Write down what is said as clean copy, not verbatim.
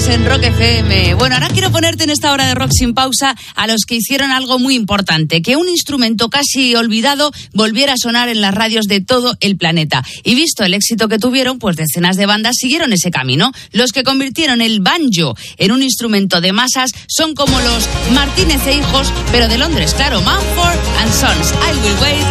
en Rock FM. Bueno, ahora quiero ponerte en esta hora de Rock sin pausa a los que hicieron algo muy importante, que un instrumento casi olvidado volviera a sonar en las radios de todo el planeta. Y visto el éxito que tuvieron, pues decenas de bandas siguieron ese camino. Los que convirtieron el banjo en un instrumento de masas son como los Martínez e Hijos, pero de Londres, claro, Mumford & Sons. I Will Wait.